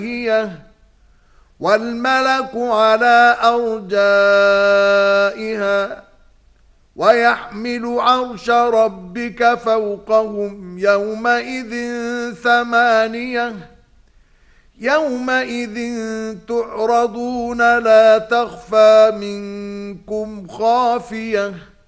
والملك على أرجائها ويحمل عرش ربك فوقهم يومئذ ثمانية يومئذ تعرضون لا تخفى منكم خافية